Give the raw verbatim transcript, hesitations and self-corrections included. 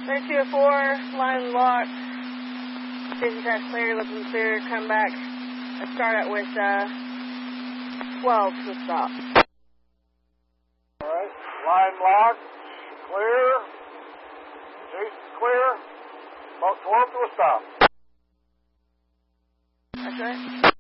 three two four, line locked. Station track clear, looking clear, come back. Let's start out with uh, twelve to stop. Alright, line locked, clear. Jason's clear. About twelve to a stop. That's right.